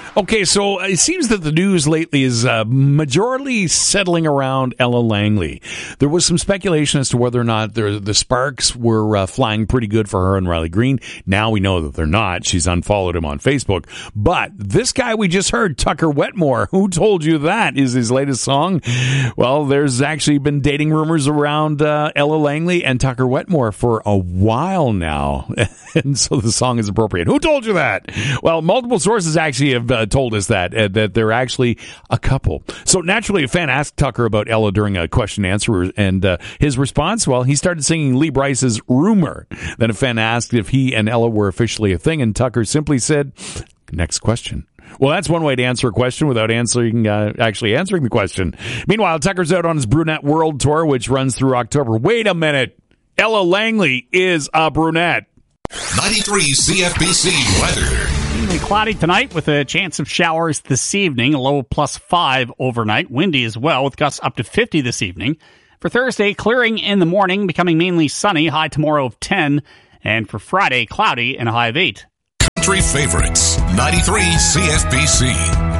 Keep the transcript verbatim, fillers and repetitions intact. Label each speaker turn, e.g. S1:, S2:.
S1: Okay, so it seems that the news lately is uh, majority settling around Ella Langley. There was some speculation as to whether or not there, the sparks were uh, flying pretty good for her and Riley Green. Now we know that they're not. She's unfollowed him on Facebook. But this guy we just heard, Tucker Wetmore, Who Told You That, is his latest song. Well, there's actually been dating rumors around uh, Ella Langley and Tucker Wetmore for a while now. And so the song is appropriate. Who told you that? Well, multiple sources actually have uh, told us that, uh, that they're actually a couple. So naturally, a fan asked Tucker about Ella during a question and answer, and uh, his response, well, he started singing Lee Brice's Rumor. Then a fan asked if he and Ella were officially a thing, and Tucker simply said, next question. Well, that's one way to answer a question without answering, uh, actually answering the question. Meanwhile, Tucker's out on his Brunette World Tour, which runs through October. Wait a minute. Ella Langley is a brunette.
S2: ninety-three C F B C weather.
S3: Mainly cloudy tonight with a chance of showers this evening. A low plus five overnight. Windy as well with gusts up to fifty this evening. For Thursday, clearing in the morning, becoming mainly sunny. High tomorrow of ten. And for Friday, cloudy and a high of eight.
S2: Country favorites, ninety-three C F B C.